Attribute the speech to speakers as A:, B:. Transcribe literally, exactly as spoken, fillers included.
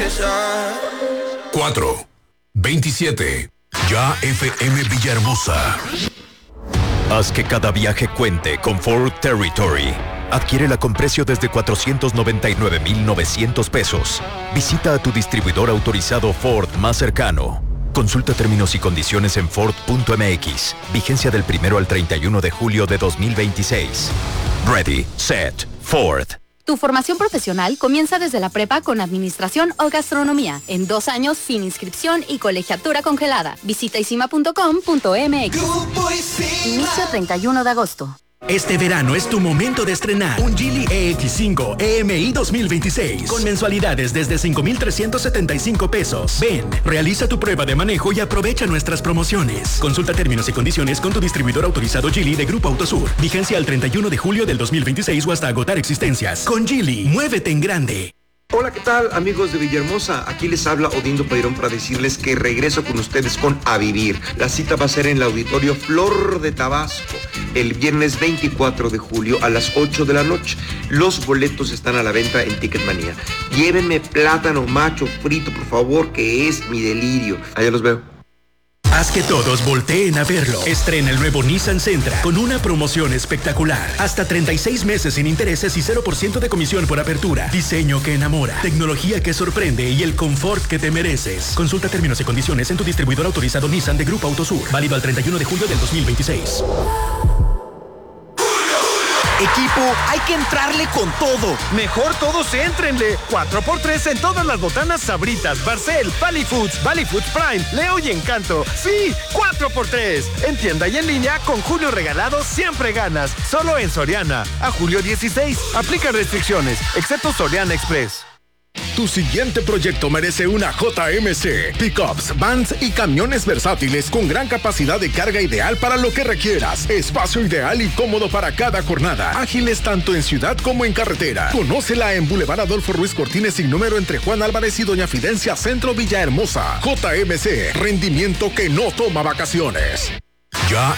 A: cuatro, veintisiete. Ya F M Villahermosa.
B: Haz que cada viaje cuente con Ford Territory. Adquiérela con precio desde cuatrocientos noventa y nueve mil novecientos pesos. Visita a tu distribuidor autorizado Ford más cercano. Consulta términos y condiciones en Ford punto M X. Vigencia del primero al treinta y uno de julio de dos mil veintiséis. Ready, set, Ford.
C: Tu formación profesional comienza desde la prepa con administración o gastronomía. En dos años sin inscripción y colegiatura congelada. Visita isima punto com punto m x. Inicio treinta y uno de agosto.
D: Este verano es tu momento de estrenar un Geely E X cinco E M I dos mil veintiséis con mensualidades desde cinco mil trescientos setenta y cinco pesos. Ven, realiza tu prueba de manejo y aprovecha nuestras promociones. Consulta términos y condiciones con tu distribuidor autorizado Geely de Grupo Autosur. Vigencia al treinta y uno de julio del dos mil veintiséis o hasta agotar existencias. Con Geely, muévete en grande.
E: Hola, ¿qué tal, amigos de Villahermosa? Aquí les habla Odindo Peirón para decirles que regreso con ustedes con A Vivir. La cita va a ser en el Auditorio Flor de Tabasco el viernes veinticuatro de julio a las ocho de la noche. Los boletos están a la venta en Ticketmanía. Llévenme plátano macho frito, por favor, que es mi delirio. Allá los veo.
D: Haz que todos volteen a verlo. Estrena el nuevo Nissan Sentra con una promoción espectacular. Hasta treinta y seis meses sin intereses y cero por ciento de comisión por apertura. Diseño que enamora, tecnología que sorprende y el confort que te mereces. Consulta términos y condiciones en tu distribuidor autorizado Nissan de Grupo Autosur. Válido al treinta y uno de julio del dos mil veintiséis.
F: Equipo, hay que entrarle con todo. Mejor todos éntrenle. cuatro por tres en todas las botanas Sabritas, Barcel, Valley Foods, Valley Foods Prime, Leo y Encanto. Sí, cuatro por tres. En tienda y en línea, con Julio Regalado siempre ganas. Solo en Soriana. A julio dieciséis. Aplican restricciones, excepto Soriana Express.
G: Tu siguiente proyecto merece una J M C. Pickups, vans y camiones versátiles con gran capacidad de carga ideal para lo que requieras. Espacio ideal y cómodo para cada jornada. Ágiles tanto en ciudad como en carretera. Conócela en Boulevard Adolfo Ruiz Cortines sin número entre Juan Álvarez y Doña Fidencia, Centro Villahermosa. J M C, rendimiento que no toma vacaciones.
A: Ya